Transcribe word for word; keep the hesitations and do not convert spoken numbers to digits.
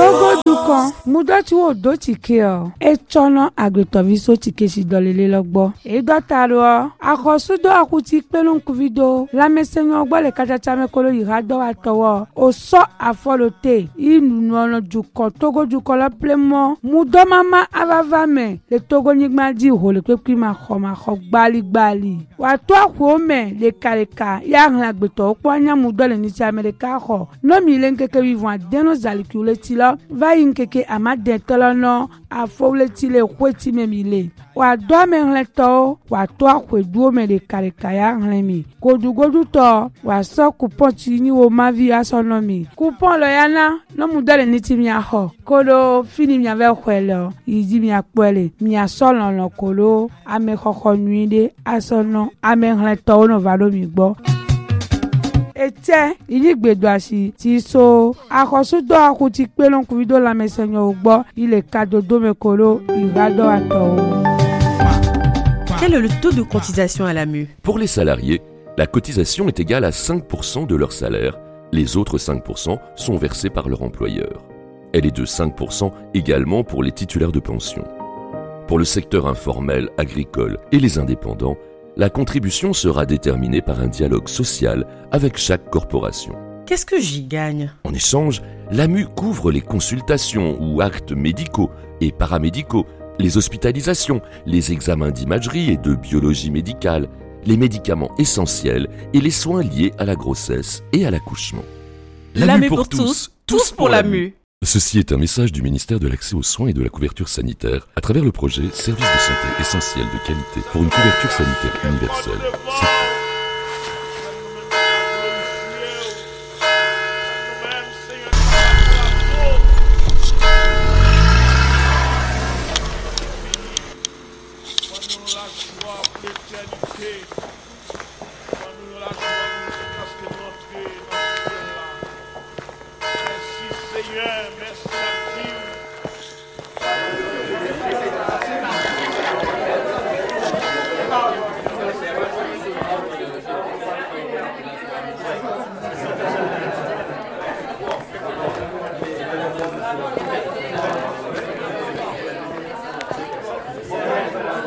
Togo dukan mudoti wo do tike o e chono agretoviso tike si dolele logbo e dotaro akosudo akuti pelun kuvido la mesenyo ogbo le kachacha mekolo yirado atowo o so afolote inu no dukan Togo dukan la plemo mudo mama avavame le Togo nyigma di ho le pepi ma khoma kho gbali gbali wa to akwo me le kaleka ya hla gbeto opo anya mudo le ni ti America kho no mi le nkeke vivant deno zalikule tilo va yinkeke amade tolono afole tile kweti memile wa do me hleto wa to akweduo me le kaleka ya hlemi godugodu to wa so coupon ti ni wo mavi asonomi coupon lo yana no mudo le ni ti mi aho kodo fini mi ave kwelo yidi mi apole mi asolon lo kolo ame khokho nuide asono ame hleto no valo mi gbo ete idigbedo asi ti so akosudo akuti pelon kuvido la mesenyo ogbo ile kadodo mekolo irado ato. Quel est le taux de cotisation à l'A M U? Pour les salariés, la cotisation est égale à cinq pour cent de leur salaire. Les autres cinq pour cent sont versés par leur employeur. Elle est de cinq pour cent également pour les titulaires de pension. Pour le secteur informel, agricole et les indépendants, la contribution sera déterminée par un dialogue social avec chaque corporation. Qu'est-ce que j'y gagne? En échange, l'A M U couvre les consultations ou actes médicaux et paramédicaux, les hospitalisations, les examens d'imagerie et de biologie médicale, les médicaments essentiels et les soins liés à la grossesse et à l'accouchement. L'A M U pour tous, tous pour l'A M U. Ceci est un message du ministère de l'Accès aux soins et de la couverture sanitaire à travers le projet Services de santé essentiels de qualité pour une couverture sanitaire universelle.